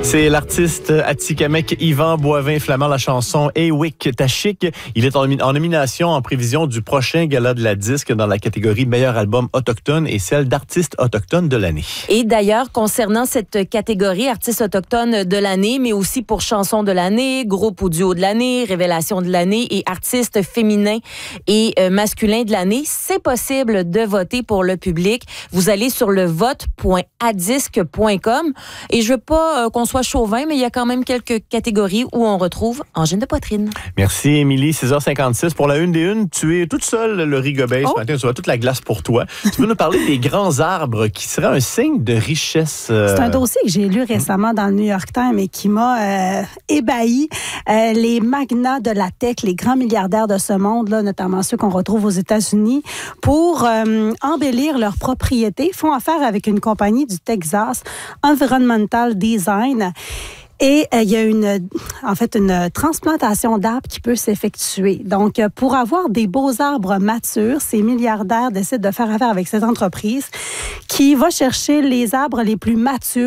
C'est l'artiste atikamekw Yvan Boivin-Flamand, la chanson « Hey Wick, ta chic ». Il est en nomination en prévision du prochain gala de la disque dans la catégorie meilleur album autochtone et celle d'artiste autochtone de l'année. Et d'ailleurs, concernant cette catégorie artiste autochtone de l'année, mais aussi pour chanson de l'année, groupe ou duo de l'année, révélation de l'année et artiste féminin et masculin de l'année, c'est possible de voter pour le public. Vous allez sur le vote.adisque.com et je veux pas qu'on soit chauvin, mais il y a quand même quelques catégories où on retrouve angine de poitrine. Merci, Émilie. 6h56. Pour la une des unes, tu es toute seule, Laurie Gobeil, ce matin. Tu vois toute la glace pour toi. Tu veux nous parler des grands arbres qui seraient un signe de richesse. C'est un dossier que j'ai lu récemment dans le New York Times et qui m'a ébahi. Les magnats de la tech, les grands milliardaires de ce monde, là, notamment ceux qu'on retrouve aux États-Unis, pour embellir leurs propriétés, font affaire avec une compagnie du Texas, Environmental Design. Et il y a une transplantation d'arbres qui peut s'effectuer. Donc, pour avoir des beaux arbres matures, ces milliardaires décident de faire affaire avec cette entreprise qui va chercher les arbres les plus matures